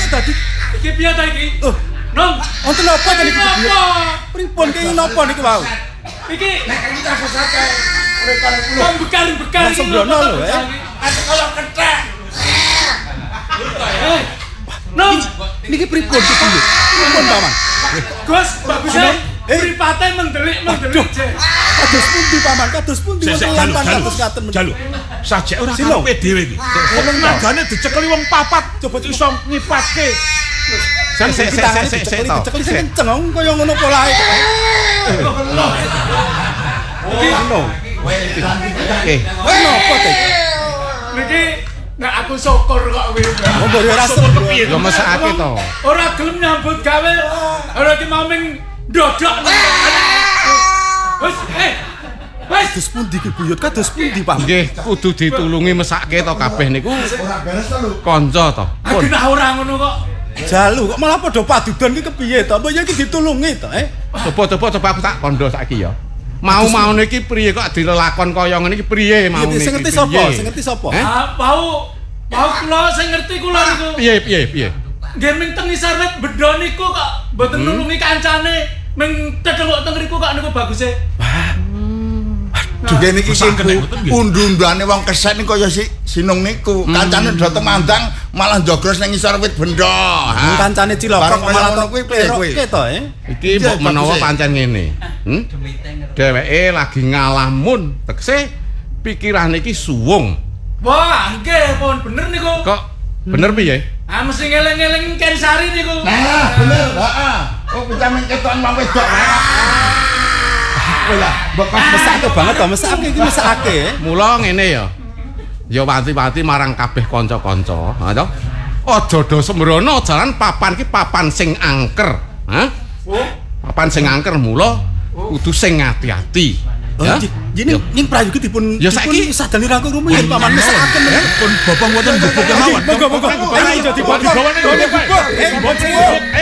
tadi? Iki piye ta iki? Nom, wonten napa tadi iki? Pripun ki napa niku wau? Iki nek iki tak sate rekane kula. bekal iki. Sembrono lho, Ate kaya kethek. Nom, Niki pripun ki? Pripun, Paman? Gus, bagus mripate mendelik jek. Kados pundi, Paman? Kados pundi wonten lampan kados ngaten menika? Jalu. Sajek ora karepe dhewe iki. Nagane dicekeli wong papat coba iso ngipatke. Sik dicekeli sing kenceng kaya ngono polahe. Ngono. Napa to? Niki nek aku syukur kok kowe. Oh, mbok ora Kepiye to mesake to? Ora gelem nyambut gawe. Ora ki mau ming ndodok. Wes, kados pundi ki buyut? Kados pundi, Pak? Nggih, kudu ditulungi mesake to kabeh niku. Ora beres to lho. Kanca to. aku nek ora ngono kok. Jalu kok malah padha padudan ki kepiye to? Apa ya iki ditulungi to, Coba aku tak kandha saiki ya. Mau-maune iki priye kok dilelakon kaya ngene iki priye maune iki? Sing ngerti sapa? Sing ngerti sapa? Mau kula sing ngerti kula niku. Piye? Nggih ming teng isar wit bendho niku kok mboten nulungi kancane. Ming tetengok teng riku kok niku baguse. Juga niki undu-undane wong keset niku kaya sinung niku. Kancane do temandang malah njogros ning isor wit bendho. Kancane cilokok malah to kuwi peroke to, Iki mbok menawa pancen ngene. Dheweke lagi ngalamun, tegese pikirane iki suwung. Wah, nggih pun bener niku. Kok bener piye? Mesti ngeling-eling Ken Sari niku. Nah, bener, heeh. Oh, picamen ketokan wong wedok. Lah, bekas mesake banget to, mesake iki mesake. Mula ngene ya. Ya wanti-wanti marang kabeh kanca-kanca, ha to. Aja do sembrono jalan papan ki papan sing angker, ha? Papan sing angker mula kudu sing ati-ati. Ya. Jadi ning prayogi dipun sadani rangkung rumiyin Paman mesake Pun bopong wonten bubuk kemawon. Monggo. Ayo dadi bopong.